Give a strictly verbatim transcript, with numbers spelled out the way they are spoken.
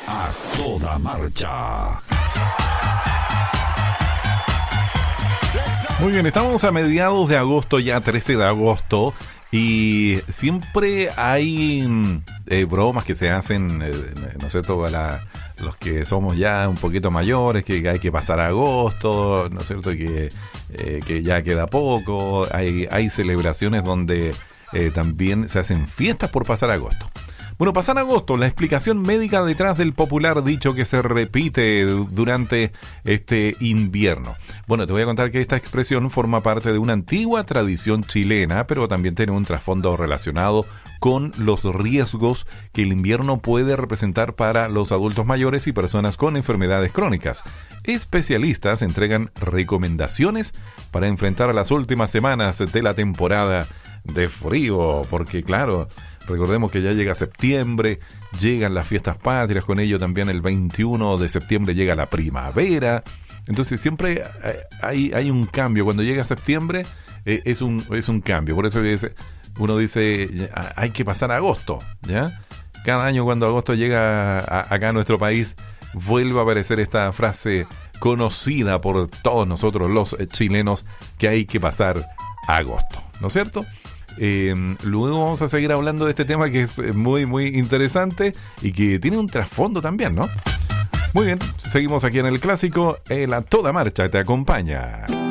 A toda marcha. Muy bien, estamos a mediados de agosto, ya trece de agosto, y siempre hay eh, bromas que se hacen, eh, ¿no es cierto?, para los que somos ya un poquito mayores, que hay que pasar agosto, ¿no es cierto?, que, eh, que ya queda poco. Hay, hay celebraciones donde eh, también se hacen fiestas por pasar agosto. Bueno, pasar agosto, la explicación médica detrás del popular dicho que se repite durante este invierno. Bueno, te voy a contar que esta expresión forma parte de una antigua tradición chilena, pero también tiene un trasfondo relacionado con los riesgos que el invierno puede representar para los adultos mayores y personas con enfermedades crónicas. Especialistas entregan recomendaciones para enfrentar las últimas semanas de la temporada de frío, porque claro, recordemos que ya llega septiembre, llegan las fiestas patrias, con ello también el veintiuno de septiembre llega la primavera. Entonces siempre hay, hay un cambio. Cuando llega septiembre eh, es, un, es un cambio. Por eso es, uno dice, hay que pasar agosto, ¿ya? Cada año cuando agosto llega a, acá a nuestro país, vuelve a aparecer esta frase conocida por todos nosotros los chilenos, que hay que pasar agosto, ¿no es cierto? Eh, luego vamos a seguir hablando de este tema que es muy muy interesante y que tiene un trasfondo también, ¿no? Muy bien, seguimos aquí en el clásico. El A Toda Marcha te acompaña.